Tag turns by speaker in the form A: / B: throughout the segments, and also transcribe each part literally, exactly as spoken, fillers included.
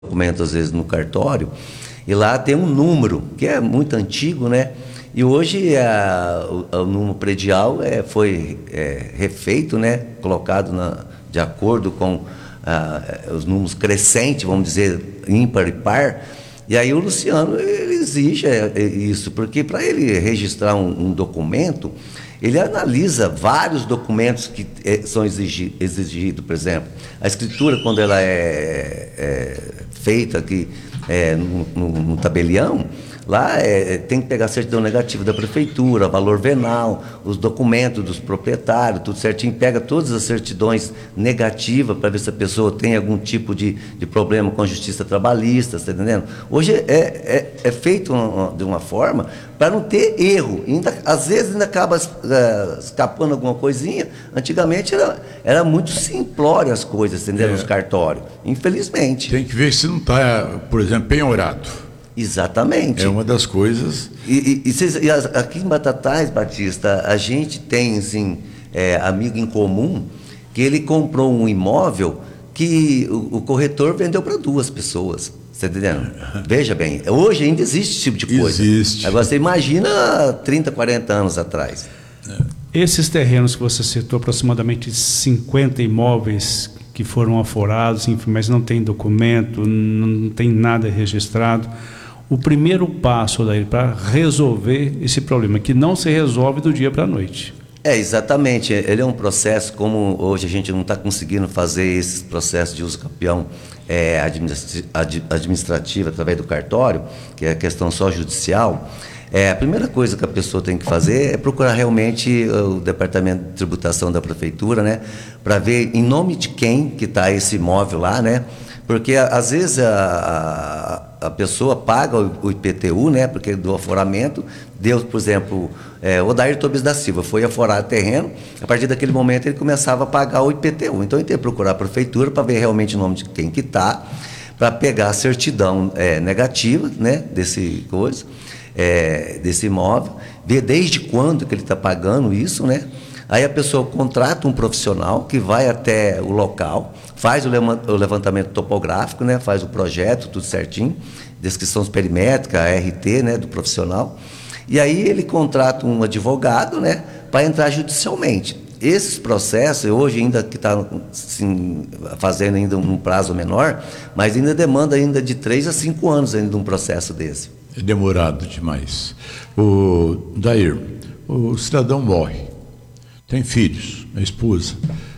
A: documento às vezes no cartório, e lá tem um número, que é muito antigo, né? E hoje a, o, o número predial é, foi é, refeito, né? Colocado na, de acordo com a, os números crescentes, vamos dizer, ímpar e par. E aí o Luciano ele exige isso, porque para ele registrar um, um documento, ele analisa vários documentos que é, são exigi, exigidos, por exemplo, a escritura, quando ela é, é feita aqui é, no, no, no tabelião, lá é, tem que pegar a certidão negativa da prefeitura, valor venal, os documentos dos proprietários, tudo certinho, pega todas as certidões negativas para ver se a pessoa tem algum tipo de, de problema com a justiça trabalhista, está entendendo? Hoje é, é, é feito uma, de uma forma para não ter erro, ainda, às vezes ainda acaba uh, escapando alguma coisinha. Antigamente era, era muito simplório as coisas, entendeu? É. Nos cartórios, infelizmente.
B: Tem que ver se não está, por exemplo, penhorado.
A: Exatamente.
B: É uma das coisas.
A: E, e, e, cês, e aqui em Batatais, Batista, a gente tem, assim, é, amigo em comum, que ele comprou um imóvel que o, o corretor vendeu para duas pessoas. Você está entendendo? Veja bem, hoje ainda existe esse tipo de coisa.
B: Existe.
A: Agora você imagina trinta, quarenta anos atrás.
C: É. Esses terrenos que você citou, aproximadamente cinquenta imóveis que foram aforados, enfim, mas não tem documento, não tem nada registrado. O primeiro passo daí para resolver esse problema, que não se resolve do dia para a noite.
A: É, exatamente. Ele é um processo, como hoje a gente não está conseguindo fazer esses processos de uso campeão é, administrativo através do cartório, que é a questão só judicial. É, a primeira coisa que a pessoa tem que fazer é procurar realmente o departamento de tributação da prefeitura, né, para ver em nome de quem que está esse imóvel lá, né, porque às vezes a, a, a pessoa paga o, o I P T U, né, porque do aforamento, deu, por exemplo, é, Odair Tobes da Silva foi aforar terreno, a partir daquele momento ele começava a pagar o I P T U, então ele tem que procurar a prefeitura para ver realmente o nome de quem que está, para pegar a certidão é, negativa, né, desse coisa, É, desse imóvel, ver desde quando que ele está pagando isso, né? Aí a pessoa contrata um profissional que vai até o local, faz o levantamento topográfico, né? Faz o projeto, tudo certinho, descrição perimétrica, a R T, né? Do profissional, e aí ele contrata um advogado, né? Para entrar judicialmente. Esses processos, hoje ainda que está assim, fazendo ainda um prazo menor, mas ainda demanda ainda de três a cinco anos ainda de um processo desse.
B: É demorado demais. O Dair, o cidadão morre, tem filhos, a esposa,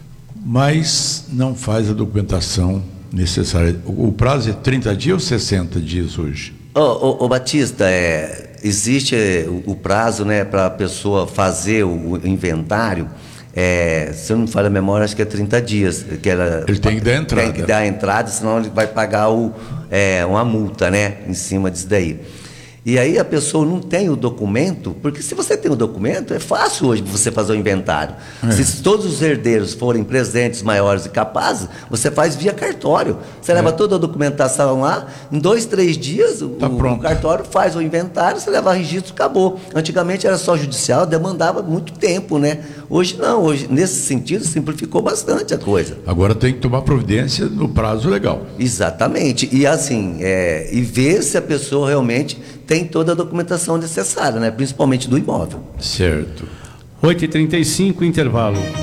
B: mas não faz a documentação necessária. O prazo é trinta dias ou sessenta dias hoje?
A: Ô, ô, ô Batista, é, existe o, o prazo, né, para a pessoa fazer o, o inventário. É, se eu não me falha a memória, acho que é trinta dias. Que ela,
B: ele tem que dar a entrada.
A: Tem que dar a entrada, senão ele vai pagar o, é, uma multa, né, em cima disso daí. E aí a pessoa não tem o documento, porque se você tem o documento, é fácil hoje você fazer o inventário. É. Se todos os herdeiros forem presentes, maiores e capazes, você faz via cartório. Você é. leva toda a documentação lá, em dois, três dias, tá o, o cartório faz o inventário, você leva registro, acabou. Antigamente era só judicial, demandava muito tempo, né? Hoje não, hoje, nesse sentido, simplificou bastante a coisa.
B: Agora tem que tomar providência no prazo legal.
A: Exatamente. E assim, é, e ver se a pessoa realmente tem toda a documentação necessária, né? Principalmente do imóvel.
B: Certo.
C: oito e trinta e cinco, intervalo.